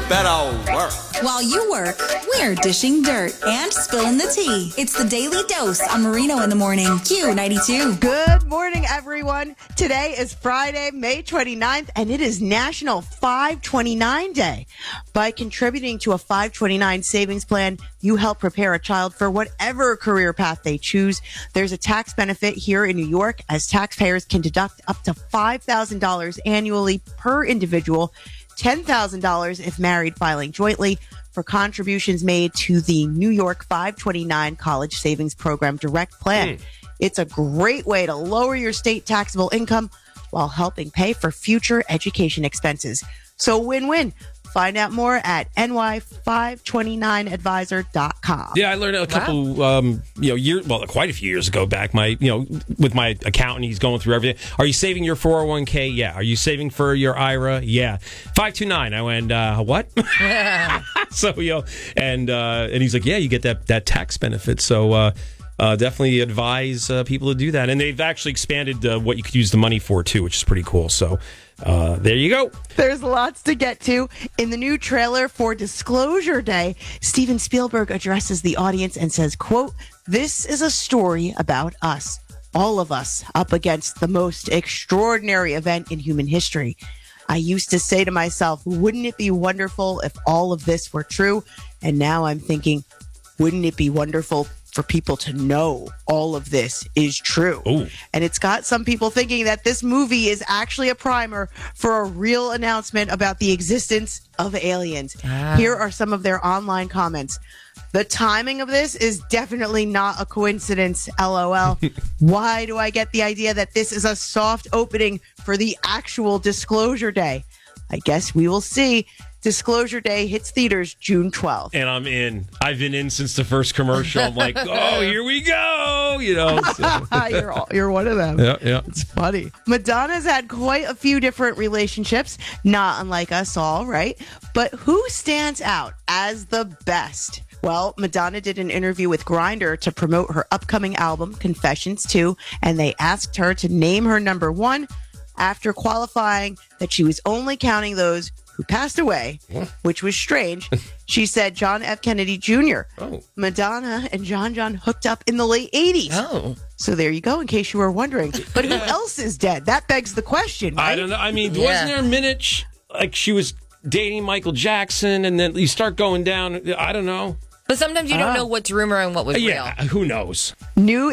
better work. While you work, we're dishing dirt and spilling the tea. It's the Daily Dose on Marino in the Morning. Q92. Good morning, everyone. Today is Friday, May 29th, and it is National 529 Day. By contributing to a 529 savings plan, you help prepare a child for whatever career path they choose. There's a tax benefit here in New York, as taxpayers can deduct up to $5,000 annually per individual, $10,000 if married filing jointly, for contributions made to the New York 529 College Savings Program Direct Plan. It's a great way to lower your state taxable income while helping pay for future education expenses. So win-win. Find out more at ny529advisor.com. Yeah, I learned a couple, quite a few years ago back. With my accountant, he's going through everything. Are you saving your 401k? Yeah. Are you saving for your IRA? Yeah. 529. I went, what? So and he's like, yeah, you get that tax benefit. So definitely advise people to do that. And they've actually expanded what you could use the money for too, which is pretty cool. So there you go. There's lots to get to. In the new trailer for Disclosure Day, Steven Spielberg addresses the audience and says, quote, "This is a story about us, all of us, up against the most extraordinary event in human history. I used to say to myself, wouldn't it be wonderful if all of this were true? And now I'm thinking, wouldn't it be wonderful for people to know all of this is true?" Ooh. And it's got some people thinking that this movie is actually a primer for a real announcement about the existence of aliens. Here are some of their online comments. "The timing of this is definitely not a coincidence, LOL. Why do I get the idea that this is a soft opening for the actual Disclosure Day? I guess we will see. Disclosure Day hits theaters June 12th. And I'm in. I've been in since the first commercial. I'm like, oh, here we go. So. You're one of them. Yeah. It's funny. Madonna's had quite a few different relationships, not unlike us all, right? But who stands out as the best? Well, Madonna did an interview with Grindr to promote her upcoming album, Confessions 2, and they asked her to name her number one after qualifying that she was only counting those who passed away, which was strange. She said John F. Kennedy Jr. Oh. Madonna and John hooked up in the late 80s. Oh. So there you go, in case you were wondering. But who else is dead? That begs the question, right? I don't know. I mean, wasn't there a minute like she was dating Michael Jackson and then you start going down? I don't know. But sometimes you don't know what's rumor and what was real. Yeah, who knows? New